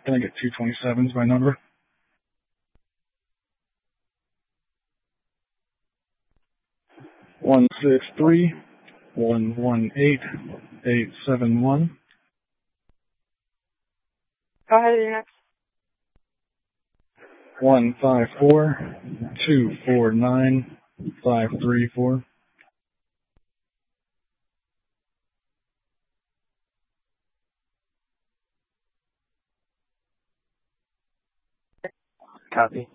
Can I get 227's my number? One six three 118 871. Go ahead, you're next. 154 249 534. Copy.